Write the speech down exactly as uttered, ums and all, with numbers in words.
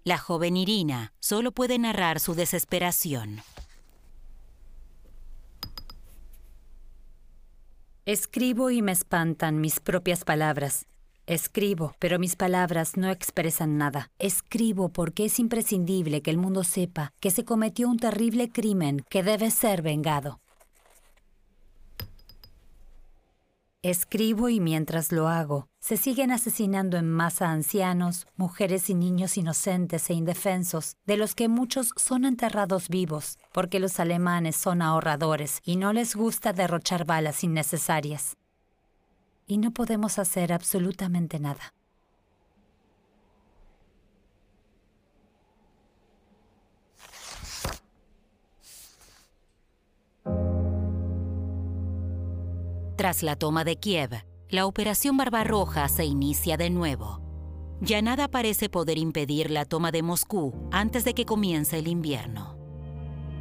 La joven Irina solo puede narrar su desesperación. Escribo y me espantan mis propias palabras. Escribo, pero mis palabras no expresan nada. Escribo porque es imprescindible que el mundo sepa que se cometió un terrible crimen que debe ser vengado. Escribo y mientras lo hago, se siguen asesinando en masa ancianos, mujeres y niños inocentes e indefensos, de los que muchos son enterrados vivos, porque los alemanes son ahorradores y no les gusta derrochar balas innecesarias. Y no podemos hacer absolutamente nada. Tras la toma de Kiev, la Operación Barbarroja se inicia de nuevo. Ya nada parece poder impedir la toma de Moscú antes de que comience el invierno.